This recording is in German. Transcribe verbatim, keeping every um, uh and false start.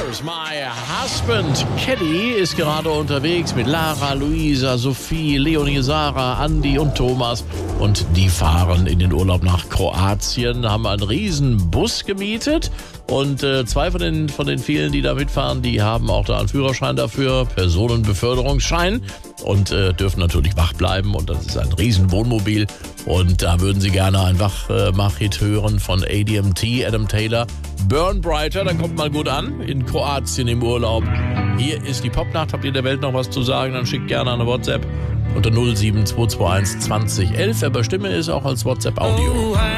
Here's My Husband. Kelly ist gerade unterwegs mit Lara, Luisa, Sophie, Leonie, Sarah, Andi und Thomas. Und die fahren in den Urlaub nach Kroatien, haben einen riesen Bus gemietet. Und äh, zwei von den, von den vielen, die da mitfahren, die haben auch da einen Führerschein dafür, Personenbeförderungsschein. Und äh, dürfen natürlich wach bleiben. Und das ist ein riesen Wohnmobil. Und da würden sie gerne ein Wachmach-Hit hören von A D M T, Adam Taylor. Burn Brighter, da kommt mal gut an, in Kroatien im Urlaub. Hier ist die Popnacht. Habt ihr der Welt noch was zu sagen? Dann schickt gerne eine WhatsApp unter null sieben zwei zwei eins zwanzig elf. Aber Stimme ist auch als WhatsApp-Audio.